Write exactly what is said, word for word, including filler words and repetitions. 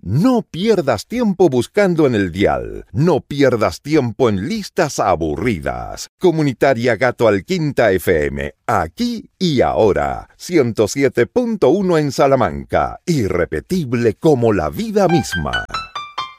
No pierdas tiempo buscando en el dial. No pierdas tiempo en listas aburridas. Comunitaria Gato Alquinta F M, aquí y ahora. ciento siete punto uno en Salamanca. Irrepetible como la vida misma.